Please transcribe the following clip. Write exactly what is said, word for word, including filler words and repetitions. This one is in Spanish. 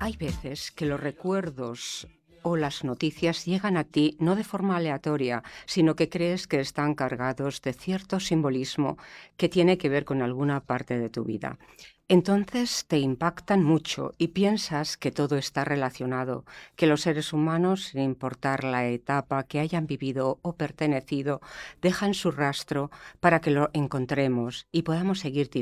Hay veces que los recuerdos o las noticias llegan a ti no de forma aleatoria, sino que crees que están cargados de cierto simbolismo que tiene que ver con alguna parte de tu vida. Entonces te impactan mucho y piensas que todo está relacionado, que los seres humanos, sin importar la etapa que hayan vivido o pertenecido, dejan su rastro para que lo encontremos y podamos seguir